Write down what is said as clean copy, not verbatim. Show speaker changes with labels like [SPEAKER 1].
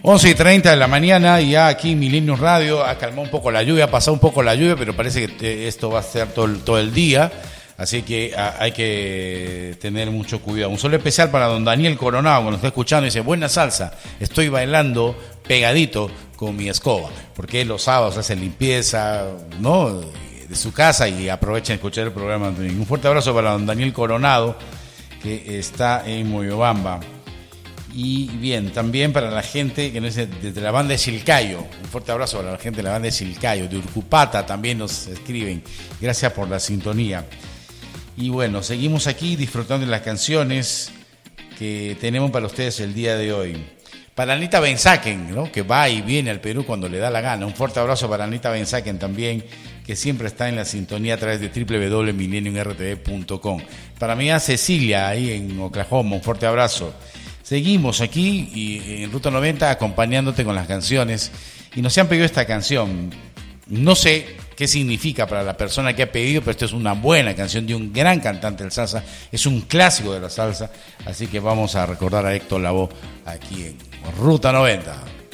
[SPEAKER 1] 11:30 de la mañana, y ya aquí Millennium Radio ha calmado un poco la lluvia, ha pasado un poco la lluvia, pero parece que esto va a ser todo el día, así que hay que tener mucho cuidado. Un saludo especial para don Daniel Coronado, que nos está escuchando, y dice: buena salsa, estoy bailando pegadito con mi escoba, porque los sábados hace limpieza, ¿no?, de su casa, y aprovechen de escuchar el programa. Un fuerte abrazo para don Daniel Coronado, que está en Moyobamba. Y bien, también para la gente que nos dice desde la banda de Chilcayo, un fuerte abrazo para la gente de la banda de Chilcayo, de Urcupata también nos escriben. Gracias por la sintonía. Y bueno, seguimos aquí disfrutando de las canciones que tenemos para ustedes el día de hoy. Para Anita Benzaken, ¿no?, que va y viene al Perú cuando le da la gana. Un fuerte abrazo para Anita Benzaken también, que siempre está en la sintonía a través de www.millenniumrtv.com. Para mí a Cecilia, ahí en Oklahoma, un fuerte abrazo. Seguimos aquí y en Ruta 90 acompañándote con las canciones, y nos han pedido esta canción. No sé qué significa para la persona que ha pedido, pero esta es una buena canción de un gran cantante del salsa, es un clásico de la salsa, así que vamos a recordar a Héctor Lavoe aquí en Ruta 90.